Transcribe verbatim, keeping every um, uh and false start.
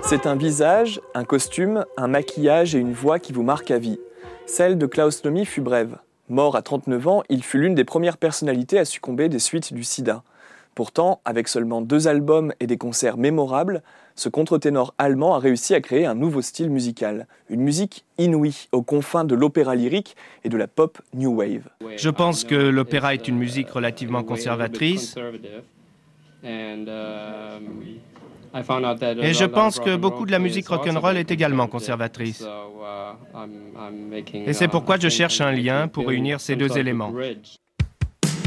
C'est un visage, un costume, un maquillage et une voix qui vous marquent à vie. Celle de Klaus Nomi fut brève. Mort à trente-neuf ans, il fut l'une des premières personnalités à succomber des suites du sida. Pourtant, avec seulement deux albums et des concerts mémorables, ce contre-ténor allemand a réussi à créer un nouveau style musical. Une musique inouïe, aux confins de l'opéra lyrique et de la pop new wave. Je pense que l'opéra est une musique relativement conservatrice. Et je pense que beaucoup de la musique rock'n'roll est également conservatrice. Et c'est pourquoi je cherche un lien pour réunir ces deux éléments.